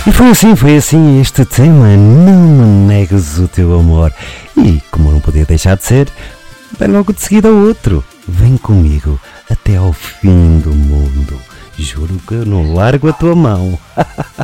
E foi assim este tema, não me negues o teu amor. E como não podia deixar de ser, vem logo de seguida outro. Vem comigo até ao fim do mundo. Juro que eu não largo a tua mão.